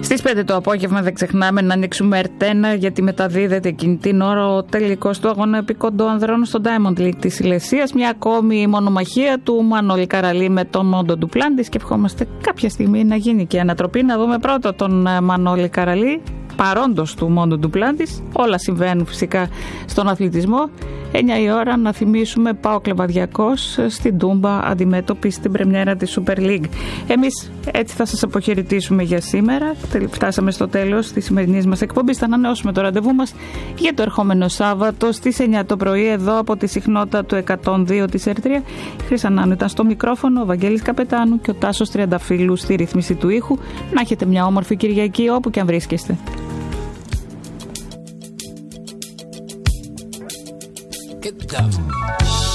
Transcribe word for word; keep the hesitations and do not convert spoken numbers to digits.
Στις πέντε το απόγευμα δεν ξεχνάμε να ανοίξουμε Ερτένα, γιατί μεταδίδεται εκείνη την ώρα ο τελικός του αγώνα επικόντου ανδρών στο Diamond League της Ηλεσίας. Μια ακόμη μονομαχία του Μανώλη Καραλή με τον Μόντο Ντουπλάντης και ευχόμαστε κάποια στιγμή να γίνει και ανατροπή. Να δούμε πρώτα τον Μανώλη Καραλή, παρόντος του Μόντο Ντουπλάντης. Όλα συμβαίνουν φυσικά στον αθλητισμό. εννιά η ώρα να θυμίσουμε ΠΑΟΚ Λεβαδιακός στην Τούμπα αντιμέτωπη στην πρεμιέρα της Super League. Εμείς έτσι θα σας αποχαιρετήσουμε για σήμερα. Φτάσαμε στο τέλος της σημερινής μας εκπομπής. Θα ανανεώσουμε το ραντεβού μας για το ερχόμενο Σάββατο στις εννιά το πρωί εδώ από τη συχνότητα του εκατόν δύο της Ερτρία. Η Χρύσα Νάνου ήταν στο μικρόφωνο, ο Βαγγέλης Καπετάνου και ο Τάσος Τριανταφύλου στη ρύθμιση του ήχου. Να έχετε μια όμορφη Κυριακή όπου και αν βρίσκεστε. Get down.